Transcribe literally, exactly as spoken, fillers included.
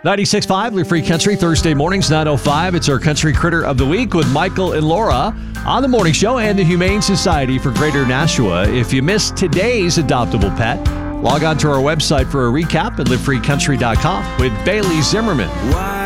ninety-six point five, Live Free Country, Thursday mornings, nine oh five. It's our Country Critter of the Week with Michael and Laura on the Morning Show and the Humane Society for Greater Nashua. If you missed today's adoptable pet, log on to our website for a recap at live free country dot com with Bailey Zimmerman. Why